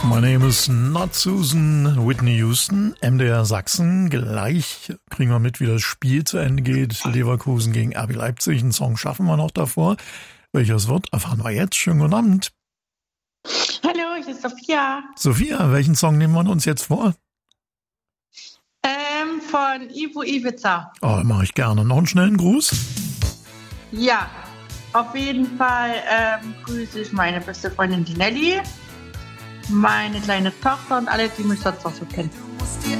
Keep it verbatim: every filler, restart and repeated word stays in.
My name is not Susan. Whitney Houston, M D R Sachsen. Gleich kriegen wir mit, wie das Spiel zu Ende geht. Leverkusen gegen R B Leipzig. Einen Song schaffen wir noch davor. Welches wird, erfahren wir jetzt. Schönen guten Abend. Hallo, ich bin Sophia. Sophia, welchen Song nehmen wir uns jetzt vor? Ähm, von Ivo Ivica. Oh, mache ich gerne. Noch einen schnellen Gruß? Ja, auf jeden Fall ähm, grüße ich meine beste Freundin, die Nelly, meine kleine Tochter und alle, die mich sonst noch so kennen. Du musst dir